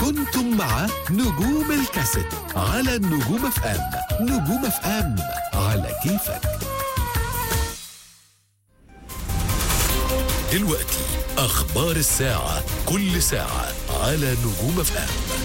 كنتم مع نجوم الكاسيت على نجوم اف ام. نجوم اف ام على كيفك. دلوقتي أخبار الساعة، كل ساعة على نجوم اف ام.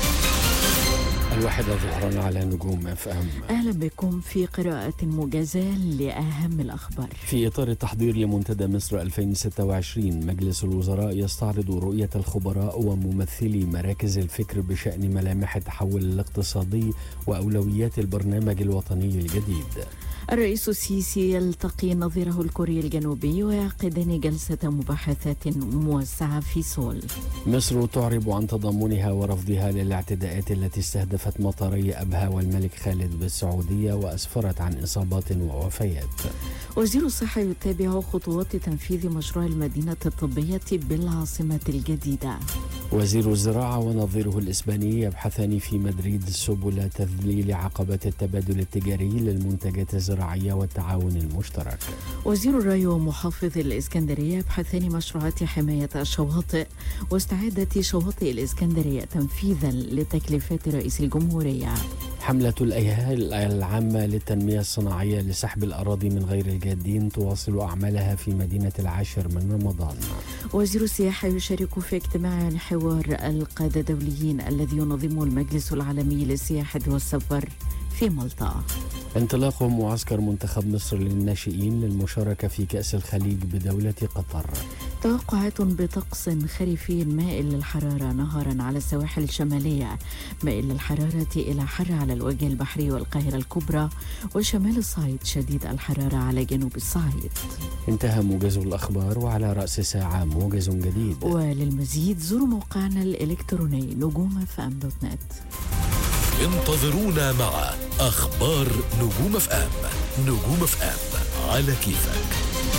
1 ظهرا على نجوم اف ام. أهلا بكم في قراءة موجزة لأهم الأخبار. في إطار التحضير لمنتدى مصر 2026، مجلس الوزراء يستعرض رؤية الخبراء وممثلي مراكز الفكر بشأن ملامح التحول الاقتصادي وأولويات البرنامج الوطني الجديد. الرئيس السيسي يلتقي نظيره الكوري الجنوبي ويعقدان جلسة مباحثات موسعة في سول. مصر تعرب عن تضامنها ورفضها للاعتداءات التي استهدفت مطاري أبها والملك خالد بالسعودية وأسفرت عن إصابات ووفيات. وزير الصحة يتابع خطوات تنفيذ مشروع المدينة الطبية بالعاصمة الجديدة. وزير الزراعة ونظيره الإسباني يبحثان في مدريد سبل تذليل عقبات التبادل التجاري للمنتجات الزراعية والتعاون المشترك. وزير الري ومحافظ الإسكندرية يبحثان مشروعات حماية الشواطئ واستعادة شواطئ الإسكندرية تنفيذا لتكليفات رئيس الجمهورية. حملة الهيئة العامة للتنمية الصناعية لسحب الأراضي من غير الجادين تواصل أعمالها في مدينة 10 من رمضان. وزير السياحة يشارك في اجتماع حوار القادة الدوليين الذي ينظمه المجلس العالمي للسياحة والسفر في مالطا. انطلاق معسكر منتخب مصر للناشئين للمشاركة في كأس الخليج بدولة قطر. توقعات بطقس خريفي مائل للحرارة نهارا على السواحل الشمالية، مائل للحرارة إلى حر على الوجه البحري والقاهرة الكبرى وشمال الصعيد، شديد الحرارة على جنوب الصعيد. انتهى موجز الأخبار، وعلى رأس ساعة موجز جديد. وللمزيد زوروا موقعنا الإلكتروني نجومfm.net. انتظرونا مع أخبار نجوم اف ام. نجوم اف ام على كيفك.